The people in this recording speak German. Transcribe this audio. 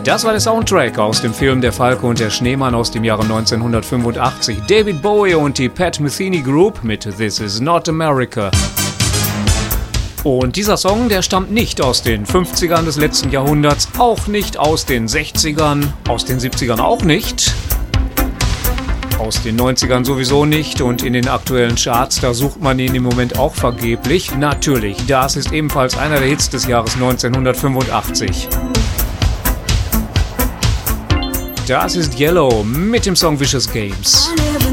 Das war der Soundtrack aus dem Film Der Falke und der Schneemann aus dem Jahre 1985. David Bowie und die Pat Metheny Group mit This Is Not America. Und dieser Song, der stammt nicht aus den 50ern des letzten Jahrhunderts, auch nicht aus den 60ern, aus den 70ern auch nicht, aus den 90ern sowieso nicht und in den aktuellen Charts, da sucht man ihn im Moment auch vergeblich. Natürlich, das ist ebenfalls einer der Hits des Jahres 1985. Das ist Yellow mit dem Song Vicious Games.